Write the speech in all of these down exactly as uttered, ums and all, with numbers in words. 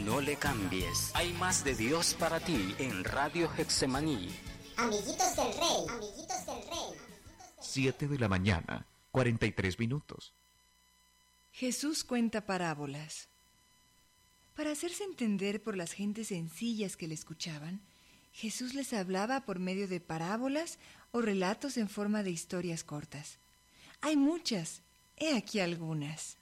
No le cambies. Hay más de Dios para ti en Radio Getsemaní. Amiguitos del Rey. Amiguitos del Rey. Siete de la mañana, cuarenta y tres minutos. Jesús cuenta parábolas. Para hacerse entender por las gentes sencillas que le escuchaban, Jesús les hablaba por medio de parábolas o relatos en forma de historias cortas. Hay muchas, he aquí algunas.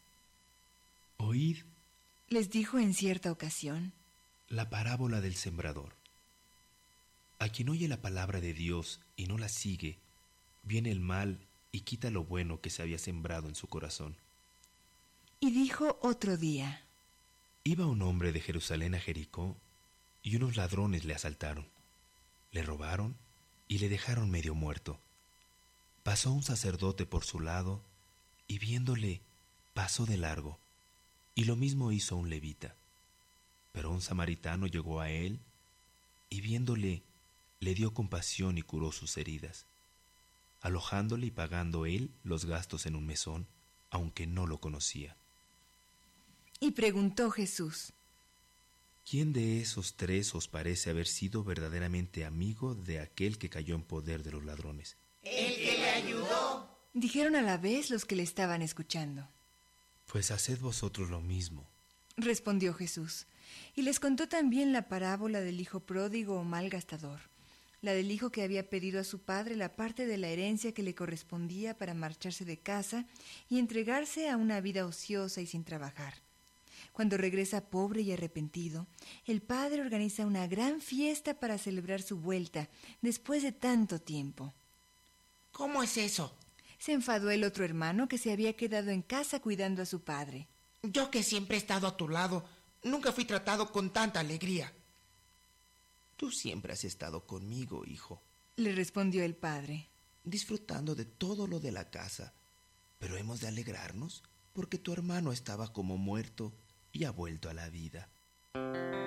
Oíd, les dijo en cierta ocasión, la parábola del sembrador. A quien oye la palabra de Dios y no la sigue, viene el mal y quita lo bueno que se había sembrado en su corazón. Y dijo otro día, iba un hombre de Jerusalén a Jericó, y unos ladrones le asaltaron. Le robaron y le dejaron medio muerto. Pasó un sacerdote por su lado, y viéndole, pasó de largo. Y lo mismo hizo un levita. Pero un samaritano llegó a él, y viéndole, le dio compasión y curó sus heridas, alojándole y pagando él los gastos en un mesón, aunque no lo conocía. Y preguntó Jesús, ¿quién de esos tres os parece haber sido verdaderamente amigo de aquel que cayó en poder de los ladrones? El que le ayudó, dijeron a la vez los que le estaban escuchando. Pues haced vosotros lo mismo, respondió Jesús, y les contó también la parábola del hijo pródigo o mal gastador, la del hijo que había pedido a su padre la parte de la herencia que le correspondía para marcharse de casa y entregarse a una vida ociosa y sin trabajar. Cuando regresa pobre y arrepentido, el padre organiza una gran fiesta para celebrar su vuelta después de tanto tiempo. ¿Cómo es eso? Se enfadó el otro hermano que se había quedado en casa cuidando a su padre. Yo que siempre he estado a tu lado, nunca fui tratado con tanta alegría. Tú siempre has estado conmigo, hijo, le respondió el padre, disfrutando de todo lo de la casa. Pero hemos de alegrarnos porque tu hermano estaba como muerto y ha vuelto a la vida.